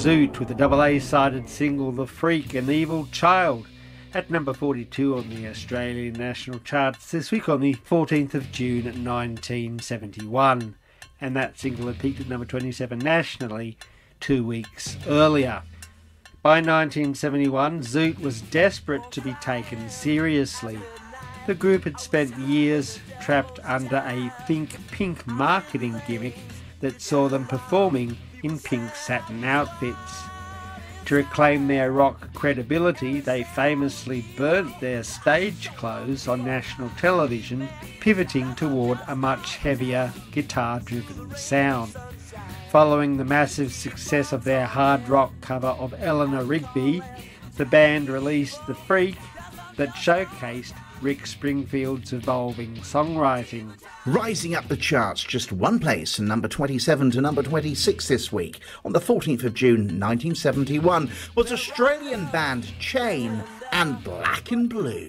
Zoot with the double A-sided single The Freak and Evil Child at number 42 on the Australian national charts this week on the 14th of June 1971. And that single had peaked at number 27 nationally 2 weeks earlier. By 1971, Zoot was desperate to be taken seriously. The group had spent years trapped under a Think Pink marketing gimmick that saw them performing in pink satin outfits. To reclaim their rock credibility, they famously burnt their stage clothes on national television, pivoting toward a much heavier guitar-driven sound. Following the massive success of their hard rock cover of Eleanor Rigby, the band released The Freak that showcased Rick Springfield's evolving songwriting. Rising up the charts just one place from number 27 to number 26 this week, on the 14th of June 1971, was Australian band Chain and Black and Blue.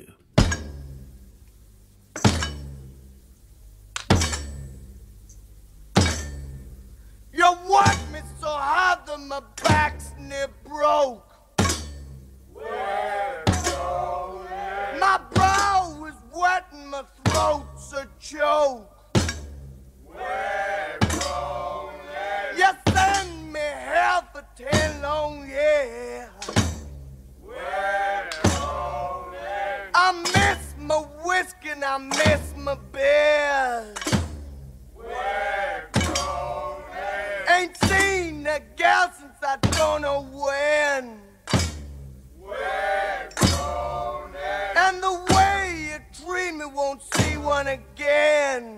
You work me so hard that my back's near broke. My brow is wet and my throat's a choke. You send me hell for 10 long years. I miss my whiskey and I miss my beer. Ain't seen a gal since I don't know when. And the way you treat me won't see one again.